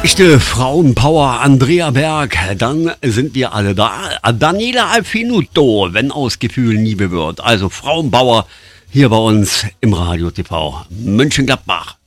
Echte Frauenpower, Andrea Berg, dann sind wir alle da. Daniela Alfinuto, wenn aus Gefühlen Liebe wird. Also Frauenpower hier bei uns im Radio TV Mönchengladbach.